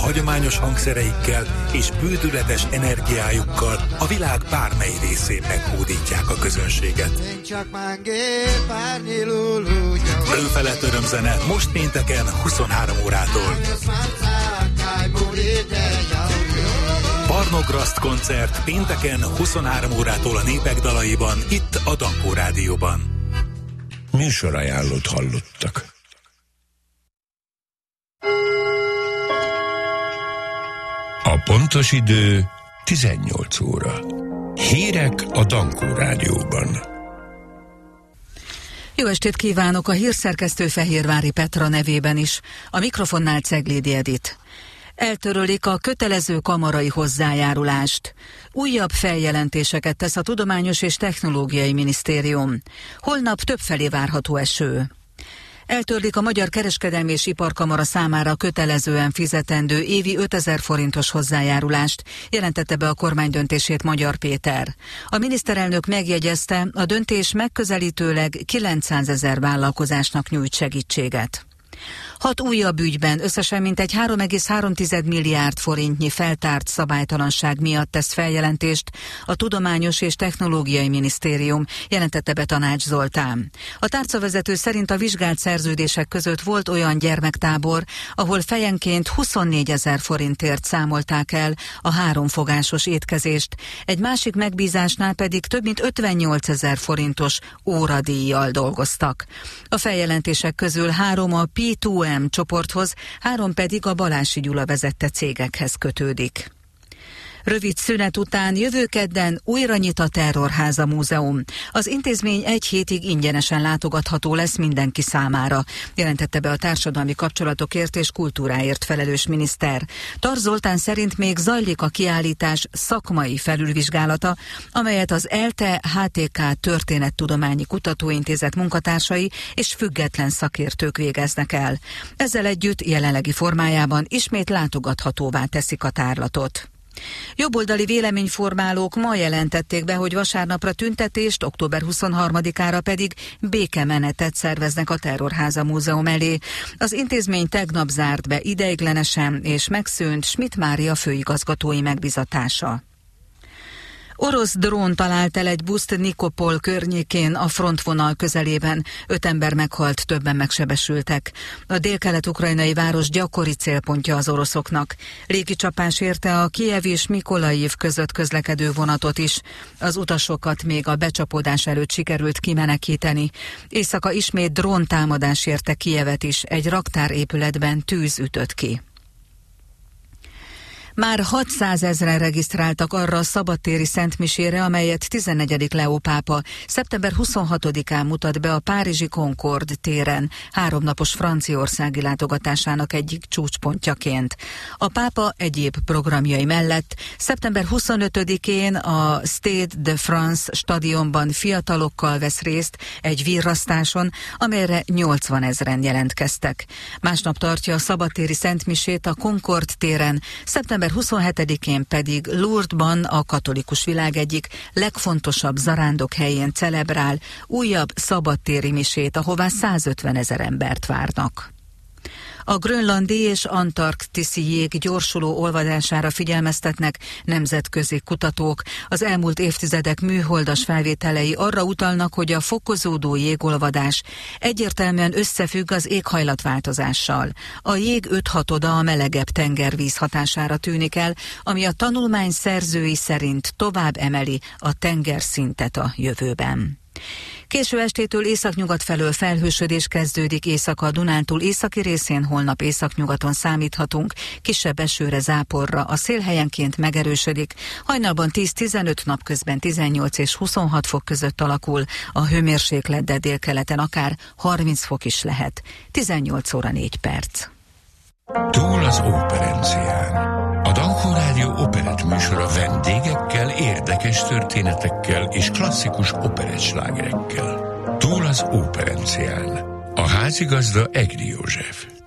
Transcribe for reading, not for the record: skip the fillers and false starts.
hagyományos hangszereikkel és bődületes energiájukkal a világ bármely részén meghódítják a közönséget. Önfelett örömzene most pénteken 23 órától. Barnograszt koncert pénteken 23 órától a Népek dalaiban, itt a Dankó Rádióban. Műsorajánlót hallottak. A pontos idő 18 óra. Hírek a Dankó Rádióban. Jó estét kívánok, a hírszerkesztő Fehérvári Petra nevében is. A mikrofonnál Ceglédi Edit. Eltörölik a kötelező kamarai hozzájárulást. Újabb feljelentéseket tesz a Tudományos és Technológiai Minisztérium. Holnap többfelé várható eső. Eltörlik a Magyar Kereskedelmi és Iparkamara számára kötelezően fizetendő évi 5000 forintos hozzájárulást, jelentette be a kormány döntését Magyar Péter. A miniszterelnök megjegyezte, a döntés megközelítőleg 900 000 vállalkozásnak nyújt segítséget. 6 újabb ügyben összesen mintegy 3,3 milliárd forintnyi feltárt szabálytalanság miatt tesz feljelentést a Tudományos és Technológiai Minisztérium, jelentette be Tanács Zoltán. A tárcavezető szerint a vizsgált szerződések között volt olyan gyermektábor, ahol fejenként 24 000 forintért számolták el a 3 fogásos étkezést, egy másik megbízásnál pedig több mint 58 000 forintos óradíjjal dolgoztak. A feljelentések közül 3 a P2M csoporthoz, 3 pedig a Balási Gyula vezette cégekhez kötődik. Rövid szünet után jövő kedden újra nyit a Terrorháza Múzeum. Az intézmény 1 hétig ingyenesen látogatható lesz mindenki számára, jelentette be a társadalmi kapcsolatokért és kultúráért felelős miniszter. Tarz Zoltán szerint még zajlik a kiállítás szakmai felülvizsgálata, amelyet az ELTE HTK Történettudományi Kutatóintézet munkatársai és független szakértők végeznek el. Ezzel együtt jelenlegi formájában ismét látogathatóvá teszik a tárlatot. Jobboldali véleményformálók ma jelentették be, hogy vasárnapra tüntetést, október 23-ára pedig békemenetet szerveznek a Terrorháza Múzeum elé. Az intézmény tegnap zárt be ideiglenesen, és megszűnt Schmidt Mária főigazgatói megbízatása. Orosz drón talált el egy buszt Nikopol környékén a frontvonal közelében. 5 ember meghalt, többen megsebesültek. A délkelet-ukrajnai város gyakori célpontja az oroszoknak. Légicsapás érte a Kijev és Mikolaiv között közlekedő vonatot is. Az utasokat még a becsapódás előtt sikerült kimenekíteni. Éjszaka ismét dróntámadás érte Kijevet is, egy raktárépületben tűz ütött ki. Már 600 000 regisztráltak arra a szabadtéri szentmisére, amelyet 14. Leó pápa szeptember 26-án mutat be a párizsi Concorde téren, 3 napos franciaországi látogatásának egyik csúcspontjaként. A pápa egyéb programjai mellett szeptember 25-én a Stade de France stadionban fiatalokkal vesz részt egy virrasztáson, amelyre 80 000 jelentkeztek. Másnap tartja a szabadtéri szentmisét a Concorde téren, szeptember 27-én pedig Lourdesban a katolikus világ egyik legfontosabb zarándokhelyén celebrál újabb szabadtéri misét, ahová 150 000 embert várnak. A grönlandi és antarktiszi jég gyorsuló olvadására figyelmeztetnek nemzetközi kutatók. Az elmúlt évtizedek műholdas felvételei arra utalnak, hogy a fokozódó jégolvadás egyértelműen összefügg az éghajlatváltozással. A jég 5/6 a melegebb tengervíz hatására tűnik el, ami a tanulmány szerzői szerint tovább emeli a tengerszintet a jövőben. Késő estétől északnyugat felől felhősödés kezdődik, északa a Dunántúl északi részén, holnap északnyugaton számíthatunk, kisebb esőre, záporra, a szél helyenként megerősödik, hajnalban 10-15, napközben 18 és 26 fok között alakul, a hőmérséklet, de délkeleten akár 30 fok is lehet. 18 óra 4 perc. Túl az operencián. A Dankó Rádió operett műsora vendégekkel, érdekes történetekkel és klasszikus operettslágerekkel. Túl az operencián. A házigazda Egri József.